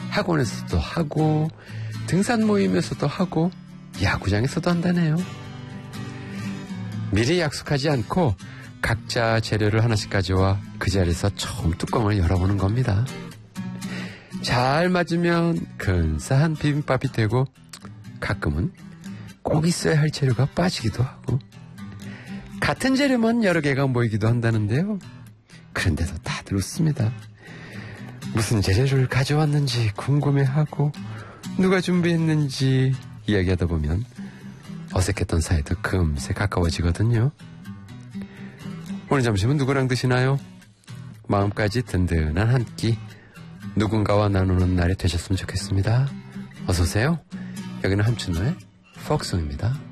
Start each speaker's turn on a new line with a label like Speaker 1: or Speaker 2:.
Speaker 1: 학원에서도 하고 등산 모임에서도 하고 야구장에서도 한다네요. 미리 약속하지 않고 각자 재료를 하나씩 가져와 그 자리에서 처음 뚜껑을 열어보는 겁니다. 잘 맞으면 근사한 비빔밥이 되고 가끔은 꼭 있어야 할 재료가 빠지기도 하고 같은 재료만 여러 개가 모이기도 한다는데요. 그런데도 다들 웃습니다. 무슨 재료를 가져왔는지 궁금해하고 누가 준비했는지 이야기하다 보면 어색했던 사이도 금세 가까워지거든요. 오늘 점심은 누구랑 드시나요? 마음까지 든든한 한 끼 누군가와 나누는 날이 되셨으면 좋겠습니다. 어서오세요. 여기는 함춘호의 포크송입니다.